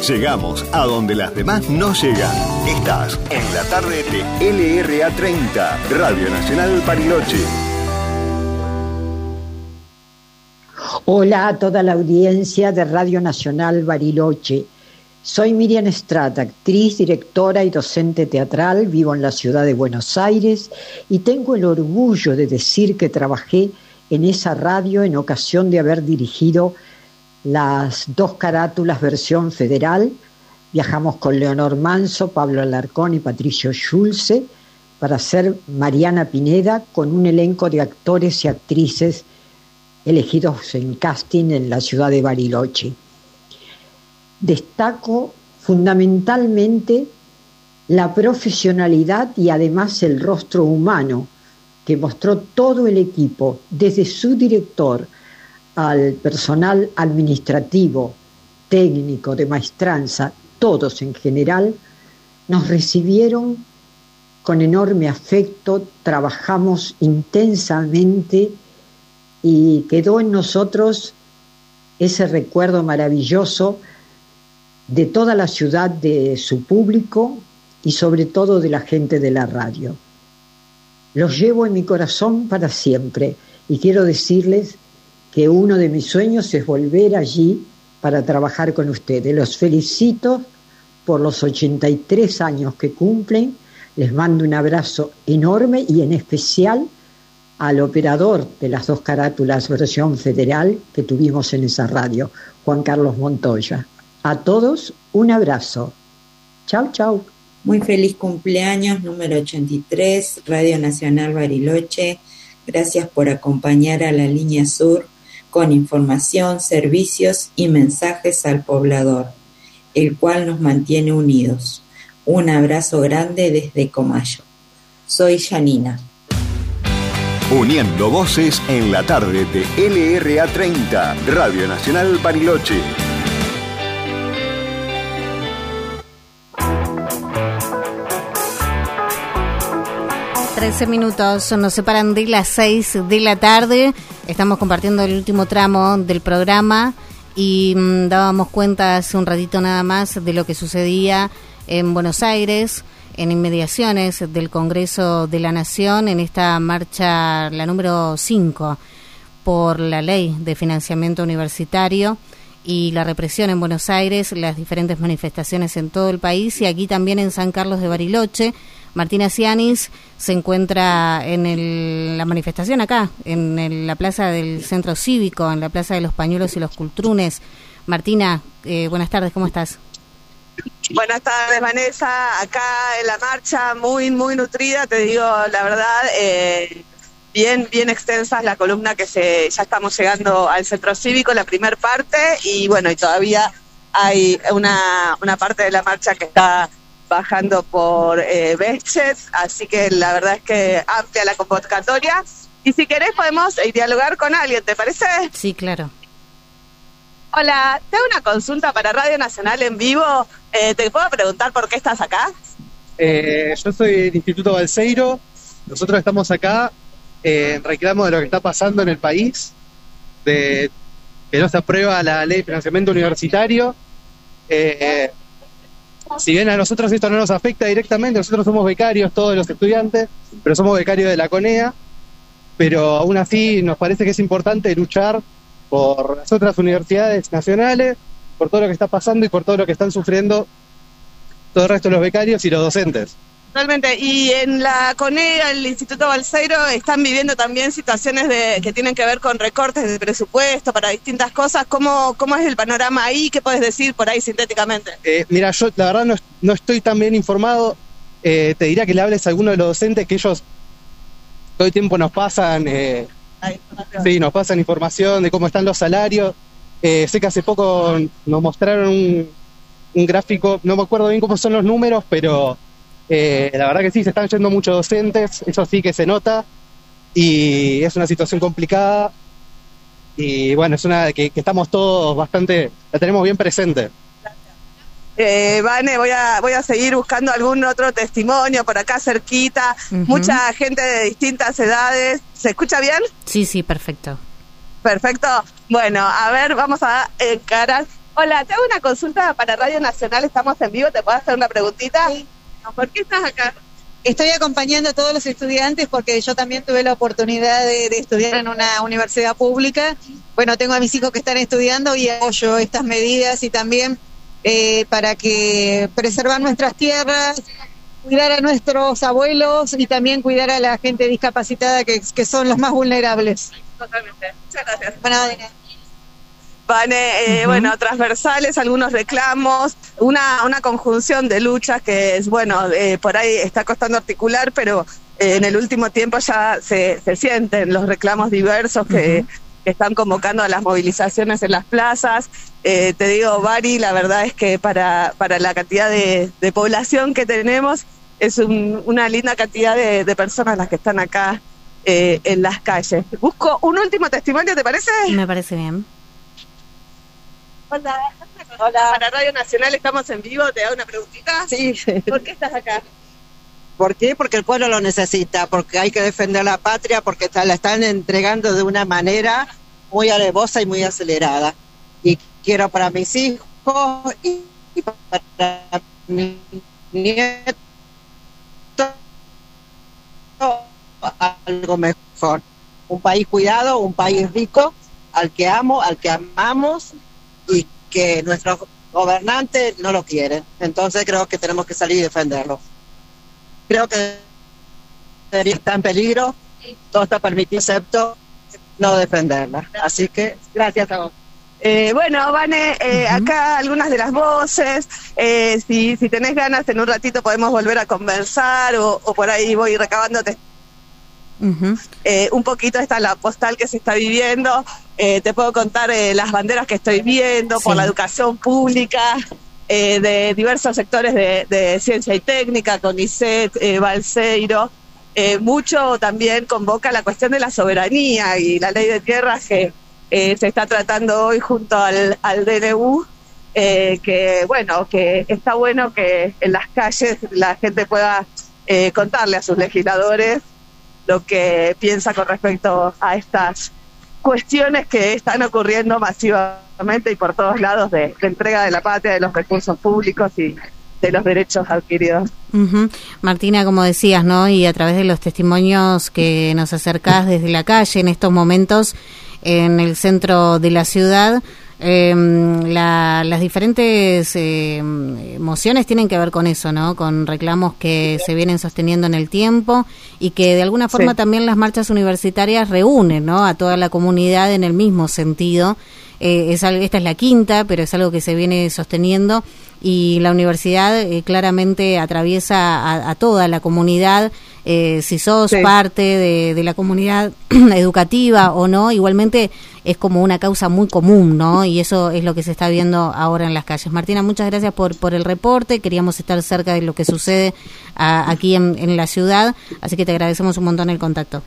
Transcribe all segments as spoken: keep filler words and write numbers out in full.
Llegamos a donde las demás no llegan. Estás en la tarde de L R A treinta, Radio Nacional Bariloche. Hola a toda la audiencia de Radio Nacional Bariloche. Soy Miriam Estrada, actriz, directora y docente teatral. Vivo en la ciudad de Buenos Aires y tengo el orgullo de decir que trabajé en esa radio en ocasión de haber dirigido las dos carátulas versión federal. Viajamos con Leonor Manso, Pablo Alarcón y Patricio Schulze para hacer Mariana Pineda con un elenco de actores y actrices elegidos en casting en la ciudad de Bariloche. Destaco fundamentalmente la profesionalidad y además el rostro humano que mostró todo el equipo, desde su director al personal administrativo, técnico, de maestranza, todos en general, nos recibieron con enorme afecto, trabajamos intensamente y quedó en nosotros ese recuerdo maravilloso de toda la ciudad, de su público y sobre todo de la gente de la radio. Los llevo en mi corazón para siempre y quiero decirles que uno de mis sueños es volver allí para trabajar con ustedes. Los felicito por los ochenta y tres años que cumplen, les mando un abrazo enorme y en especial al operador de las dos carátulas versión federal que tuvimos en esa radio, Juan Carlos Montoya. A todos un abrazo. Chau, chau. Muy feliz cumpleaños, número ochenta y tres, Radio Nacional Bariloche. Gracias por acompañar a la Línea Sur con información, servicios y mensajes al poblador, el cual nos mantiene unidos. Un abrazo grande desde Comayo. Soy Janina. Uniendo voces en la tarde de L R A treinta, Radio Nacional Bariloche. trece minutos nos separan de las seis de la tarde. Estamos compartiendo el último tramo del programa y mmm, dábamos cuenta hace un ratito nada más de lo que sucedía en Buenos Aires, en inmediaciones del Congreso de la Nación, en esta marcha, la número cinco, por la ley de financiamiento universitario y la represión en Buenos Aires, las diferentes manifestaciones en todo el país y aquí también en San Carlos de Bariloche. Martina Cianis se encuentra en el, la manifestación acá, en el, la plaza del Centro Cívico, en la Plaza de los Pañuelos y los Cultrunes. Martina, eh, buenas tardes, ¿cómo estás? Buenas tardes, Vanessa, acá en la marcha muy, muy nutrida, te digo la verdad, eh, bien, bien extensa la columna que se, ya estamos llegando al Centro Cívico, la primer parte, y bueno, y todavía hay una, una parte de la marcha que está bajando por eh, Bechet, así que la verdad es que amplia la convocatoria, y si querés podemos eh, dialogar con alguien, ¿te parece? Sí, claro. Hola, te hago una consulta para Radio Nacional en vivo. Eh, ¿Te puedo preguntar por qué estás acá? Eh, yo soy del Instituto Balseiro. Nosotros estamos acá eh, en reclamo de lo que está pasando en el país, de que no se aprueba la ley de financiamiento universitario. Eh, si bien a nosotros esto no nos afecta directamente, nosotros somos becarios, todos los estudiantes, pero somos becarios de la CONEA, pero aún así nos parece que es importante luchar por las otras universidades nacionales, por todo lo que está pasando y por todo lo que están sufriendo todo el resto de los becarios y los docentes. Totalmente. Y en la CONEA, el Instituto Balseiro, están viviendo también situaciones de que tienen que ver con recortes de presupuesto para distintas cosas. ¿Cómo, cómo es el panorama ahí? ¿Qué puedes decir por ahí sintéticamente? Eh, mira, yo la verdad no, no estoy tan bien informado. Eh, te diría que le hables a alguno de los docentes, que ellos todo el tiempo nos pasan... Eh, Sí, nos pasan información de cómo están los salarios. Eh, sé que hace poco nos mostraron un, un gráfico, no me acuerdo bien cómo son los números, pero eh, la verdad que sí, se están yendo muchos docentes, eso sí que se nota, y es una situación complicada, y bueno, es una que, que estamos todos bastante, la tenemos bien presente. Eh, Vane, voy a voy a seguir buscando algún otro testimonio por acá cerquita. Uh-huh. Mucha gente de distintas edades. ¿Se escucha bien? Sí, sí, perfecto. Perfecto. Bueno, a ver, vamos a encarar. Hola, te hago una consulta para Radio Nacional, estamos en vivo, ¿te puedo hacer una preguntita? Sí. ¿Por qué estás acá? Estoy acompañando a todos los estudiantes porque yo también tuve la oportunidad de, de estudiar en una universidad pública. Bueno, tengo a mis hijos que están estudiando y apoyo estas medidas y también eh, para que preservar nuestras tierras, cuidar a nuestros abuelos y también cuidar a la gente discapacitada que, que son los más vulnerables. Totalmente. Muchas gracias. Bueno, Vane, eh, uh-huh. bueno, transversales, algunos reclamos, una, una conjunción de luchas que es, bueno, eh, por ahí está costando articular, pero eh, en el último tiempo ya se, se sienten los reclamos diversos que, uh-huh. que están convocando a las movilizaciones en las plazas. Eh, te digo, Bari, la verdad es que para, para la cantidad de, de población que tenemos, es un, una linda cantidad de, de personas las que están acá eh, en las calles. Busco un último testimonio, ¿te parece? Me parece bien. Hola. Hola. Para Radio Nacional estamos en vivo, ¿te hago una preguntita? Sí. ¿Por qué estás acá? ¿Por qué? Porque el pueblo lo necesita, porque hay que defender la patria, porque está, la están entregando de una manera muy alevosa y muy acelerada. Y quiero para mis hijos y, y para mis nietos algo mejor. Un país cuidado, un país rico, al que amo, al que amamos, y que nuestros gobernantes no lo quieren. Entonces creo que tenemos que salir y defenderlo. Creo que está en peligro, todo está permitido excepto no defenderla. Así que gracias a vos. Eh, bueno, Vane, eh, uh-huh. acá algunas de las voces, eh, si, si tenés ganas en un ratito podemos volver a conversar o, o por ahí voy recabándote. Uh-huh. Eh, un poquito está la postal que se está viviendo. Eh, te puedo contar eh, las banderas que estoy viendo sí. por la educación pública eh, de diversos sectores de, de ciencia y técnica, CONICET, eh, Balseiro. Eh, mucho también convoca la cuestión de la soberanía y la ley de tierras que eh, se está tratando hoy junto al, al D N U. Eh, que bueno, que está bueno que en las calles la gente pueda eh, contarle a sus legisladores lo que piensa con respecto a estas cuestiones que están ocurriendo masivamente y por todos lados de, de entrega de la patria, de los recursos públicos y de los derechos adquiridos. Uh-huh. Martina, como decías, ¿no? Y a través de los testimonios que nos acercás desde la calle en estos momentos en el centro de la ciudad, Eh, la, las diferentes eh, mociones tienen que ver con eso, ¿no? Con reclamos que se vienen sosteniendo en el tiempo y que de alguna forma sí. también las marchas universitarias reúnen, ¿no? A toda la comunidad en el mismo sentido. Eh, es algo, esta es la quinta, pero es algo que se viene sosteniendo y la universidad eh, claramente atraviesa a, a toda la comunidad. Eh, si sos sí. parte de, de la comunidad educativa o no, igualmente es como una causa muy común, ¿no? Y eso es lo que se está viendo ahora en las calles. Martina, muchas gracias por, por el reporte. Queríamos estar cerca de lo que sucede a, aquí en, en la ciudad, así que te agradecemos un montón el contacto.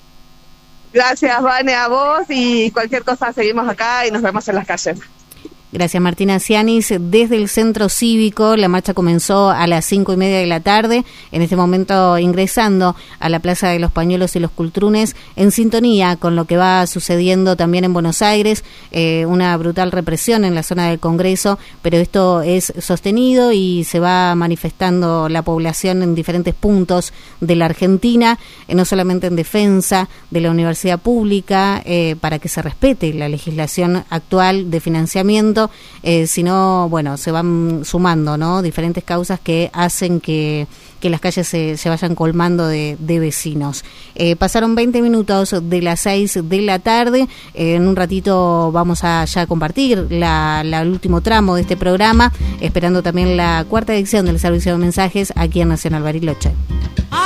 Gracias, Vane, a vos y cualquier cosa seguimos acá y nos vemos en las calles. Gracias, Martina Cianis. Desde el Centro Cívico, la marcha comenzó a las cinco y media de la tarde, en este momento ingresando a la Plaza de los Pañuelos y los Cultrunes, en sintonía con lo que va sucediendo también en Buenos Aires, eh, una brutal represión en la zona del Congreso, pero esto es sostenido y se va manifestando la población en diferentes puntos de la Argentina, eh, no solamente en defensa de la universidad pública, eh, para que se respete la legislación actual de financiamiento, Eh, sino, bueno, se van sumando, ¿no? Diferentes causas que hacen que, que las calles se, se vayan colmando de, de vecinos. Eh, pasaron veinte minutos de las seis de la tarde. Eh, en un ratito vamos a ya compartir la, la, el último tramo de este programa, esperando también la cuarta edición del servicio de mensajes aquí en Nacional Bariloche.